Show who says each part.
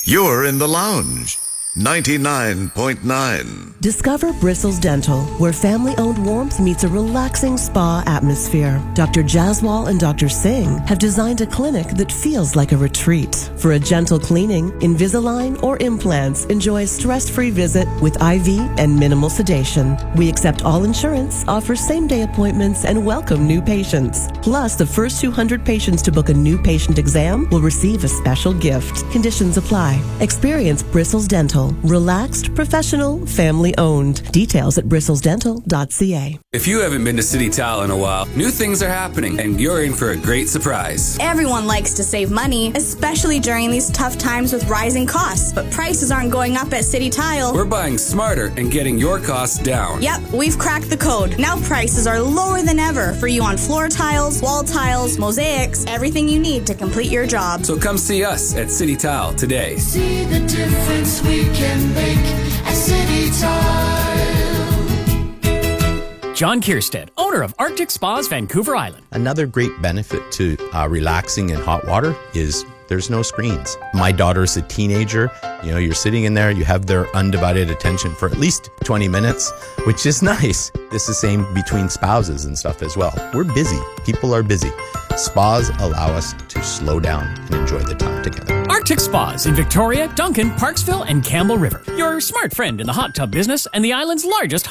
Speaker 1: You're in the lounge. 99.9.
Speaker 2: Discover Bristles Dental, where family-owned warmth meets a relaxing spa atmosphere. Dr. Jaswal and Dr. Singh have designed a clinic that feels like a retreat. For a gentle cleaning, Invisalign, or implants, enjoy a stress-free visit with IV and minimal sedation. We accept all insurance, offer same-day appointments, and welcome new patients. Plus, the first 200 patients to book a new patient exam will receive a special gift. Conditions apply. Experience Bristles Dental. Relaxed, professional, family-owned. Details at bristlesdental.ca.
Speaker 3: If you haven't been to City Tile in a while, new things are happening, and you're in for a great surprise.
Speaker 4: Everyone likes to save money, especially during these tough times with rising costs. But prices aren't going up at City Tile.
Speaker 3: We're buying smarter and getting your costs down.
Speaker 4: Yep, we've cracked the code. Now prices are lower than ever for you on floor tiles, wall tiles, mosaics, everything you need to complete your job.
Speaker 3: So come see us at City Tile today.
Speaker 5: See the difference we can make at City Tile.
Speaker 6: John Kierstead, owner of Arctic Spas, Vancouver Island.
Speaker 7: Another great benefit to relaxing in hot water is there's no screens. My daughter's a teenager. You know, you're sitting in there, you have their undivided attention for at least 20 minutes, which is nice. This is the same between spouses and stuff as well. We're busy. People are busy. Spas allow us to slow down and enjoy the time together.
Speaker 6: Arctic Spas in Victoria, Duncan, Parksville, and Campbell River. Your smart friend in the hot tub business and the island's largest